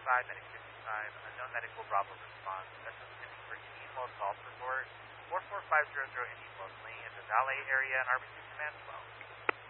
55, medic 55, unknown medic will Bravo response. That's pending for Indian Wells Golf Resort. 44500 Indian Wells Lane, the Valet area, and RB2 Command 12.